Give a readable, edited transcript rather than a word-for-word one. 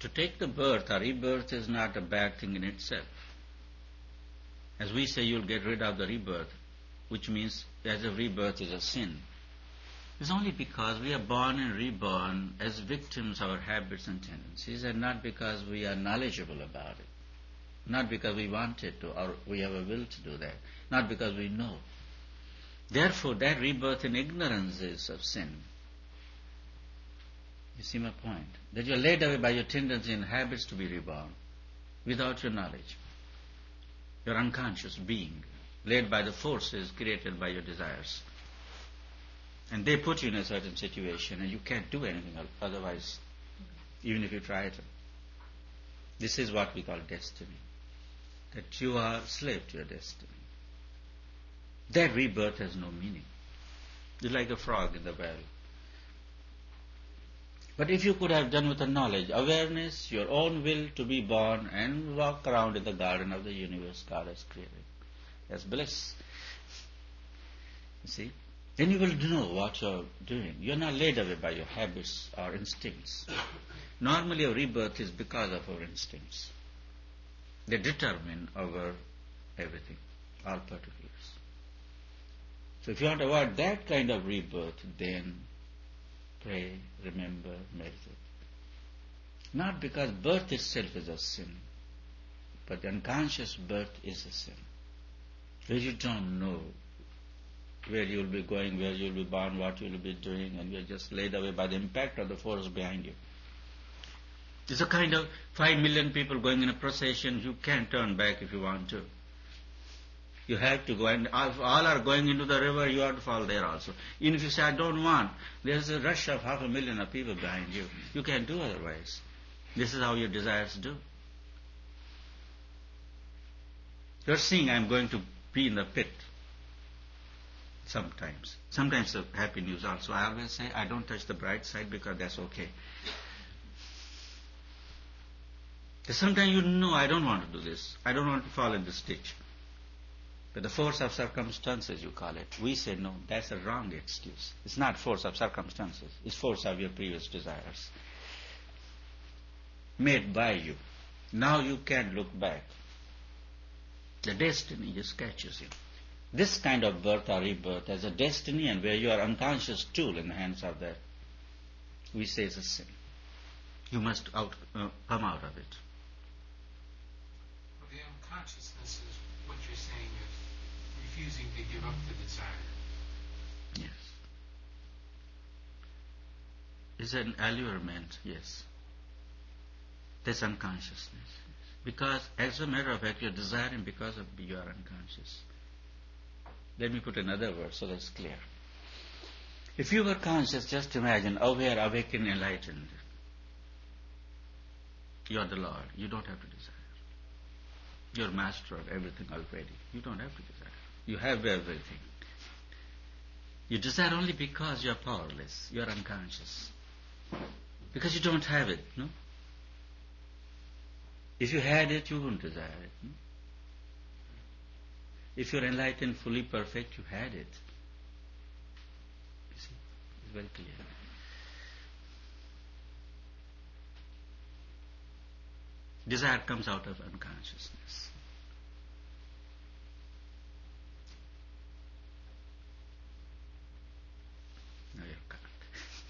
To take the birth or rebirth is not a bad thing in itself. As we say, you'll get rid of the rebirth, which means as if rebirth is a sin. It's only because we are born and reborn as victims of our habits and tendencies, and not because we are knowledgeable about it. Not because we wanted to, or we have a will to do that. Not because we know. Therefore, that rebirth in ignorance is of sin. You see my point? That you are led away by your tendency and habits to be reborn without your knowledge. Your unconscious being, led by the forces created by your desires. And they put you in a certain situation and you can't do anything otherwise, even if you try to. This is what we call destiny. That you are slave to your destiny. That rebirth has no meaning. You're like a frog in the well. But if you could have done with the knowledge, awareness, your own will to be born and walk around in the garden of the universe God has created as bliss, you see, then you will know what you're doing. You're not led away by your habits or instincts. Normally our rebirth is because of our instincts. They determine our everything, all particulars. So if you want to avoid that kind of rebirth, then pray, remember, meditate. Not because birth itself is a sin, but the unconscious birth is a sin. Where you don't know where you will be going, where you will be born, what you will be doing, and you are just laid away by the impact of the force behind you. It's a kind of 5 million people going in a procession. You can't turn back if you want to. You have to go, and if all are going into the river, you have to fall there also. Even if you say, I don't want, there's a rush of 500,000 of people behind you. You can't do otherwise. This is how your desires do. You're seeing, I'm going to be in the pit. Sometimes. Sometimes the happy news also. I always say, I don't touch the bright side because that's okay. Sometimes you know, I don't want to do this. I don't want to fall in this ditch. But the force of circumstances, you call it. We say, no, that's a wrong excuse. It's not force of circumstances. It's force of your previous desires. Made by you. Now you can't look back. The destiny just catches you. This kind of birth or rebirth as a destiny, and where you are unconscious tool in the hands of that, we say is a sin. You must come out of it. Well, the unconsciousness is what you're saying is refusing to give up the desire. Yes. It's an allurement, yes. That's unconsciousness. Because, as a matter of fact, you're desiring because of you are unconscious. Let me put another word so that's clear. If you were conscious, just imagine, aware, awakened, enlightened. You are the Lord. You don't have to desire. You're master of everything already. You don't have to desire. You have everything. You desire only because you are powerless. You are unconscious. Because you don't have it, no? If you had it, you wouldn't desire it. No? If you're enlightened, fully perfect, you had it. You see, it's very clear. Desire comes out of unconsciousness.